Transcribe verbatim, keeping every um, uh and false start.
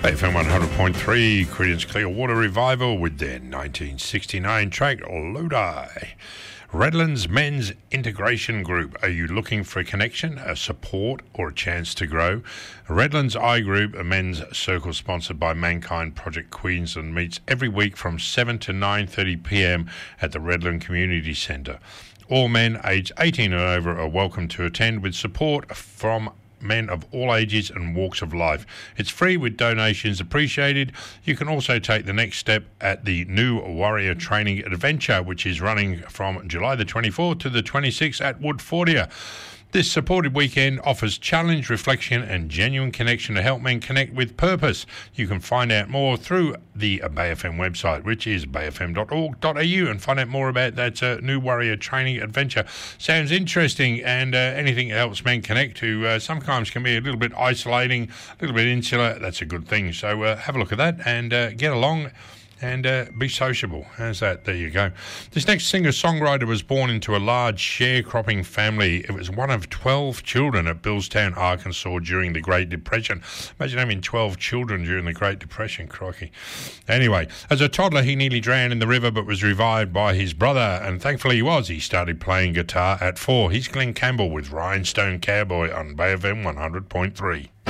F M one hundred point three, Creedence Clearwater Revival with their nineteen sixty-nine track Lodi. Redlands Men's Integration Group. Are you looking for a connection, a support, or a chance to grow? Redlands I Group, a men's circle sponsored by Mankind Project Queensland, meets every week from seven to nine thirty p m at the Redland Community Centre. All men aged eighteen and over are welcome to attend with support from men of all ages and walks of life. It's free with donations appreciated. You can also take the next step at the New Warrior Training Adventure, which is running from July the twenty-fourth to the twenty-sixth at Woodfordia. This supported weekend offers challenge, reflection and genuine connection to help men connect with purpose. You can find out more through the Bay F M website, which is bay f m dot org dot a u, and find out more about that uh, New Warrior Training Adventure. Sounds interesting, and uh, anything that helps men connect who uh, sometimes can be a little bit isolating, a little bit insular, that's a good thing. So uh, have a look at that and uh, get along and uh, be sociable. How's that? There you go. This next singer-songwriter was born into a large sharecropping family. It was one of twelve children at Billstown, Arkansas during the Great Depression. Imagine having twelve children during the Great Depression, crikey. Anyway, as a toddler, he nearly drowned in the river but was revived by his brother, and thankfully he was. He started playing guitar at four. He's Glenn Campbell with Rhinestone Cowboy on Bay F M one hundred point three.